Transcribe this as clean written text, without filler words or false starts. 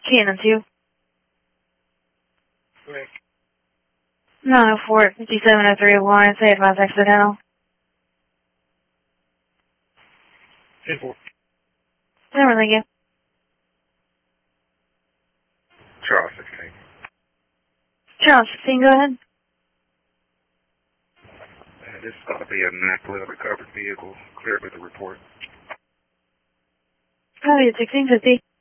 Cannon 2. Correct. 904 5703 say advise accidental. 10-4. Thank you. Charles 16. Charles 16, go ahead. This is going to be a non-politically covered vehicle. Clear with the report. Copy at 1650.